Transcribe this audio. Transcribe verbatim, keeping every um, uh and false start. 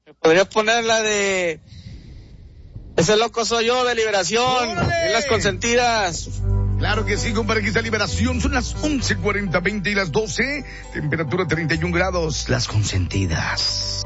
Podrías poner la de Ese loco soy yo, de Liberación, en Las Consentidas. Claro que sí, compadre, aquí está Liberación. Son las once cuarenta, veinte y las doce. Temperatura treinta y un grados. Las Consentidas.